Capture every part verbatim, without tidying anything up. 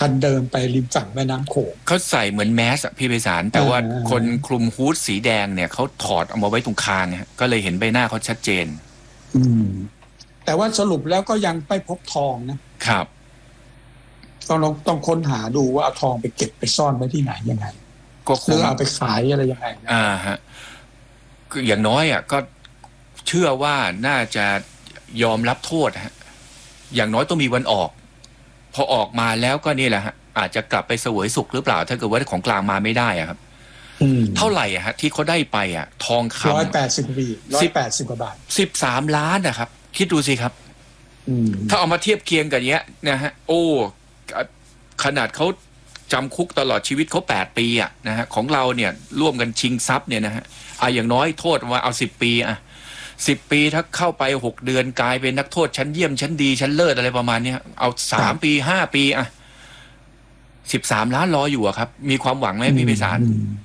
คันเดิมไปริมฝั่งแม่น้ำโขงเขาใส่เหมือนแมสพี่ไพศาลแต่ว่าคนคลุมฮู้ดสีแดงเนี่ยเขาถอดเอามาไว้ตรงคางเนี่ยก็เลยเห็นใบหน้าเขาชัดเจนอืมแต่ว่าสรุปแล้วก็ยังไม่พบทองนะครับต้องลองต้องค้นหาดูว่าเอาทองไปเก็บไปซ่อนไว้ที่ไหนยังไงก็หรือเอาไปขายอะไรยังไงอ่าฮะคืออย่างน้อยอ่ะก็เชื่อว่าน่าจะยอมรับโทษฮะอย่างน้อยต้องมีวันออกพอออกมาแล้วก็นี่แหละฮะอาจจะกลับไปเสวยสุขหรือเปล่าถ้าเกิดว่าของกลางมาไม่ได้อ่ะครับเท่าไหร่อ่ะฮะที่เขาได้ไปอ่ะทองคำร้อยแปดสิบปีร้อยแปดสิบกว่าบาทสิบสามล้านนะครับคิดดูสิครับถ้าเอามาเทียบเคียงกันเนี้ยนะฮะโอ้ขนาดเขาจำคุกตลอดชีวิตเขาแปดปีอ่ะนะฮะของเราเนี่ยร่วมกันชิงทรัพย์เนี่ยนะฮะอ่ะอย่างน้อยโทษว่าเอาสิบปีอ่ะสิบปีถ้าเข้าไปหกเดือนกลายเป็นนักโทษชั้นเยี่ยมชั้นดีชั้นเลิศอะไรประมาณนี้เอาสามปีห้าปีอ่ะสิบสามล้านรออยู่อะครับมีความหวังไหมพี่ไพศาล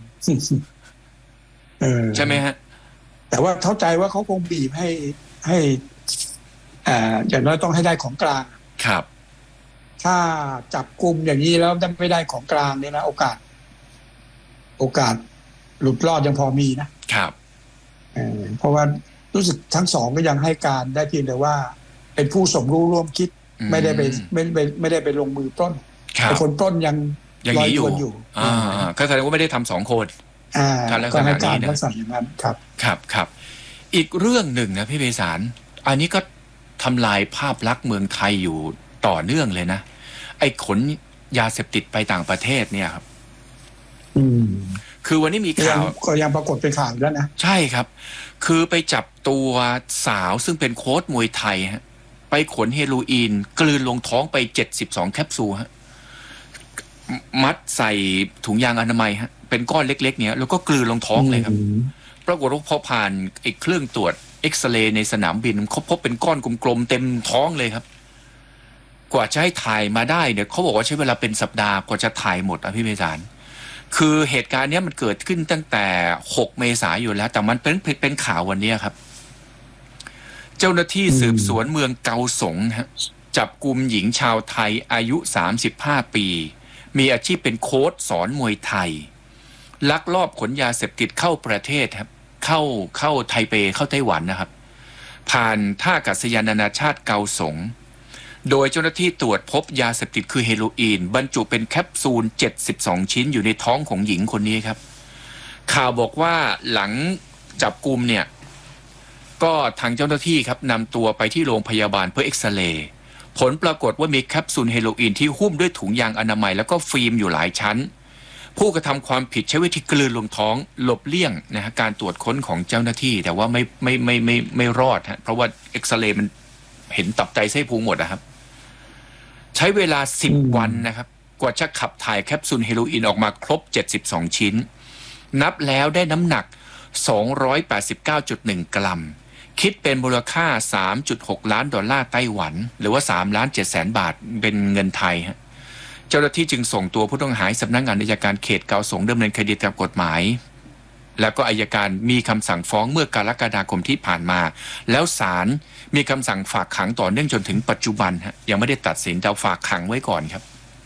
ใช่ไหมฮะแต่ว่าเข้าใจว่าเขาคงบีบให้ให้อ่าอย่างน้อยต้องให้ได้ของกลางครับถ้าจับกลุ่มอย่างนี้แล้วไม่ได้ของกลางเนี่ยนะโอกาสโอกาสหลุดรอดยังพอมีนะครับเออเพราะว่ารู้สึกทั้งสองก็ยังให้การได้เพียงแต่ว่าเป็นผู้สมรู้ร่วมคิดไม่ได้ไปไม่ได้ไม่ได้ไปลงมือปล้นแต่คนปล้นยังยังหนีอยู่อยู่อ่าก็แสดงว่าไม่ได้ทำสองคนอ่าก็ให้การลักษณะอย่างนั้นครับครับครับอีกเรื่องหนึ่งนะพี่ไพศาลอันนี้ก็ทำลายภาพลักษณ์เมืองไทยอยู่ต่อเนื่องเลยนะไอ้ขนยาเสพติดไปต่างประเทศเนี่ยครับอืมคือวันนี้มีข่าวก็ยังปรากฏเป็นข่าวแล้วนะใช่ครับคือไปจับตัวสาวซึ่งเป็นโค้ชมวยไทยฮะไปขนเฮโรอีนกลืนลงท้องไปเจ็ดสิบสองแคปซูลฮะมัดใส่ถุงยางอนามัยฮะเป็นก้อนเล็กๆเนี่ยแล้วก็กลืนลงท้องเลยครับปรากฏว่าพอผ่านไอ้เครื่องตรวจเอ็กซเรย์ในสนามบินเขาพบเป็นก้อนกลมๆเต็มท้องเลยครับกว่าจะให้ถ่ายมาได้เนี่ยเขาบอกว่าใช้เวลาเป็นสัปดาห์กว่าจะถ่ายหมดอ่ะพี่ไพศาลคือเหตุการณ์นี้มันเกิดขึ้นตั้งแต่หกเมษายนแล้วแต่มันเป็นเป็นข่าววันนี้ครับเจ้าหน้าที่สืบสวนเมืองเกาสงฮะจับกุมหญิงชาวไทยอายุสามสิบห้าปีมีอาชีพเป็นโค้ชสอนมวยไทยลักลอบขนยาเสพติดเข้าประเทศครับเข้าเข้าไทเปเข้าไต้หวันนะครับผ่านท่าอากาศยานนานาชาติเกาสงโดยเจ้าหน้าที่ตรวจพบยาเสพติดคือเฮโรอีนบรรจุเป็นแคปซูลเจ็ดสิบสองชิ้นอยู่ในท้องของหญิงคนนี้ครับข่าวบอกว่าหลังจับกุมเนี่ยก็ทางเจ้าหน้าที่ครับนำตัวไปที่โรงพยาบาลเพื่อเอ็กซเรย์ผลปรากฏว่ามีแคปซูลเฮโรอีนที่หุ้มด้วยถุงยางอนามัยแล้วก็ฟิล์มอยู่หลายชั้นผู้กระทำความผิดใช้วิธีกลืนลงท้องหลบเลี่ยงนะฮะการตรวจค้นของเจ้าหน้าที่แต่ว่าไม่ไม่ไม่ไม่ไม่รอดฮะเพราะว่าเอ็กซเรย์มันเห็นตับไตไส้พุงหมดนะครับใช้เวลาสิบวันนะครับกว่าจะขับถ่ายแคปซูลเฮโรอีนออกมาครบเจ็ดสิบสองชิ้นนับแล้วได้น้ำหนัก สองร้อยแปดสิบเก้าจุดหนึ่ง กรัมคิดเป็นมูลค่า สามจุดหก ล้านดอลลาร์ไต้หวันหรือว่าสามล้านเจ็ดแสนบาทเป็นเงินไทยฮะเจ้าหน้าที่จึงส่งตัวผู้ต้องหาสำนักงานอัยการเขตเกาสงดำเนินคดีตามกฎหมายแล้วก็อัยการมีคำสั่งฟ้องเมื่อกรกฎาคมที่ผ่านมาแล้วศาลมีคำสั่งฝากขังต่อเนื่องจนถึงปัจจุบันฮะยังไม่ได้ตัดสินแต่ฝากขังไว้ก่อนครับ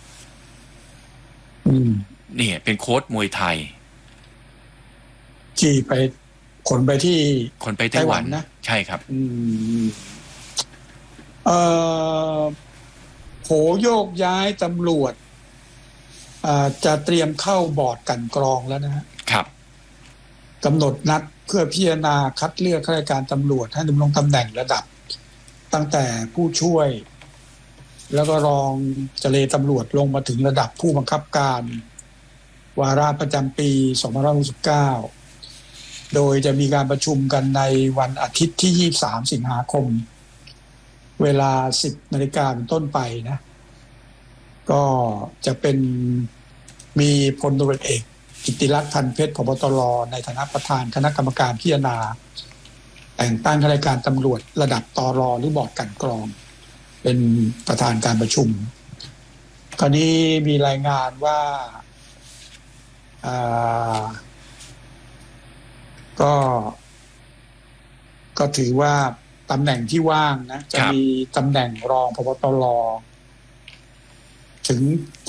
อืมนี่เป็นโค้ชมวยไทยที่ไปขนไปที่คนไปไต้หวันนะใช่ครับอืมเอ่อโผโยกย้ายตำรวจอ่าจะเตรียมเข้าบอร์ดกันกรองแล้วนะฮะครับกำหนดนัดเพื่อพิจารณาคัดเลือกข้าราชการตำรวจให้ดำรงตำแหน่งระดับตั้งแต่ผู้ช่วยแล้วก็รองเจรตำรวจลงมาถึงระดับผู้บังคับการวาระประจำปีสองพันห้าร้อยหกสิบเก้าโดยจะมีการประชุมกันในวันอาทิตย์ที่ยี่สิบสามสิงหาคมเวลา สิบนาฬิกาเป็นต้นไปนะก็จะเป็นมีพลตำรวจเอกกิตติรัตน์ พันเพชร ผบ.ตร.ในฐานะประธานคณะกรรมการพิจารณาแต่งตั้งข้าราชการตำรวจระดับตร.หรือบอร์ดกลั่นกรองเป็นประธานการประชุมคราวนี้มีรายงานว่าอ่าก็ก็ถือว่าตำแหน่งที่ว่างนะจะมีตำแหน่งรองผบ.ตร.ถึง